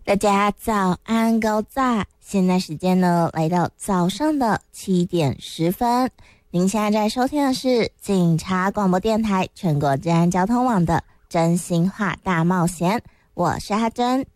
大家早安高早，现在时间呢来到早上的7:10。您现在在收听的是警察广播电台全国治安交通网的真心话大冒险，我是阿珍。